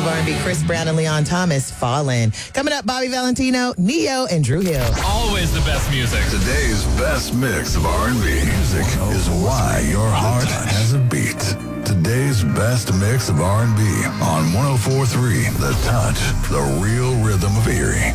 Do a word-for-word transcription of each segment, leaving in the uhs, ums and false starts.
R and B, Chris Brown and Leon Thomas, Fallen. Coming up, Bobby Valentino, Neo, and Drew Hill. Always the best music. Today's best mix of R and B music is why your heart has a beat. Today's best mix of R and B on one oh four point three The Touch, the real rhythm of Erie.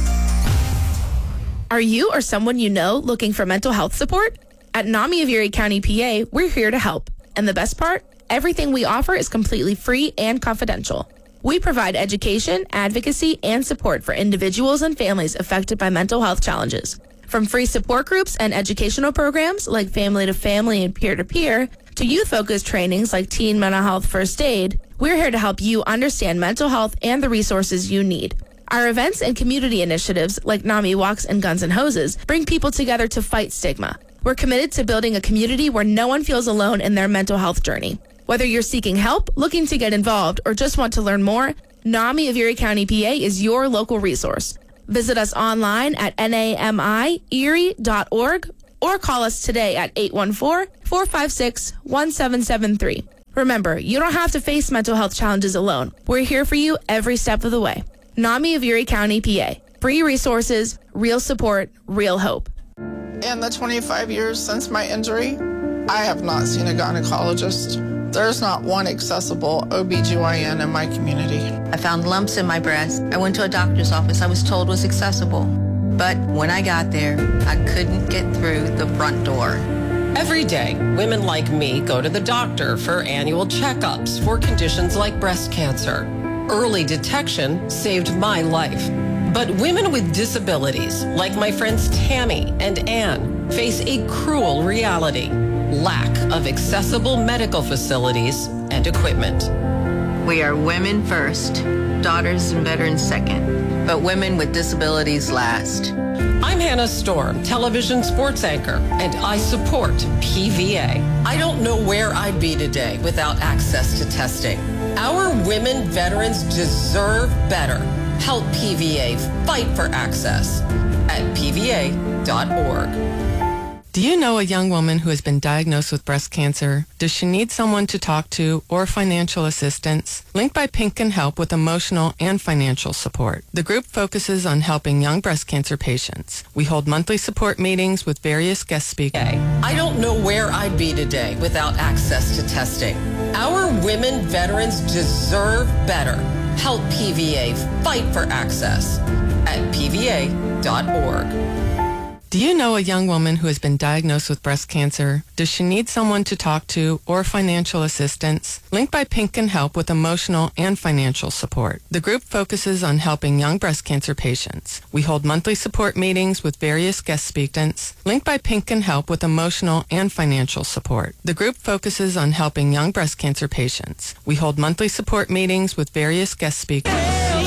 Are you or someone you know looking for mental health support? At NAMI of Erie County, P A, we're here to help. And the best part? Everything we offer is completely free and confidential. We provide education, advocacy, and support for individuals and families affected by mental health challenges. From free support groups and educational programs like Family to Family and Peer to Peer, to youth-focused trainings like Teen Mental Health First Aid, we're here to help you understand mental health and the resources you need. Our events and community initiatives like NAMI Walks and Guns and Hoses bring people together to fight stigma. We're committed to building a community where no one feels alone in their mental health journey. Whether you're seeking help, looking to get involved, or just want to learn more, NAMI of Erie County, P A is your local resource. Visit us online at nami erie dot org or call us today at eight one four, four five six, one seven seven three. Remember, you don't have to face mental health challenges alone. We're here for you every step of the way. NAMI of Erie County, P A. Free resources, real support, real hope. In the twenty-five years since my injury, I have not seen a gynecologist. There's not one accessible O B G Y N in my community. I found lumps in my breast. I went to a doctor's office I was told was accessible. But when I got there, I couldn't get through the front door. Every day, women like me go to the doctor for annual checkups for conditions like breast cancer. Early detection saved my life. But women with disabilities, like my friends Tammy and Ann, face a cruel reality: lack of accessible medical facilities and equipment. We are women first, daughters and veterans second, but women with disabilities last. I'm Hannah Storm, television sports anchor, and I support P V A. I don't know where I'd be today without access to testing. Our women veterans deserve better. Help P V A fight for access at P V A dot org. Do you know a young woman who has been diagnosed with breast cancer? Does she need someone to talk to or financial assistance? Linked by Pink can help with emotional and financial support. The group focuses on helping young breast cancer patients. We hold monthly support meetings with various guest speakers. I don't know where I'd be today without access to testing. Our women veterans deserve better. Help P V A fight for access at P V A dot org. Do you know a young woman who has been diagnosed with breast cancer? Does she need someone to talk to or financial assistance? Linked by Pink can help with emotional and financial support. The group focuses on helping young breast cancer patients. We hold monthly support meetings with various guest speakers. Linked by Pink can help with emotional and financial support. The group focuses on helping young breast cancer patients. We hold monthly support meetings with various guest speakers.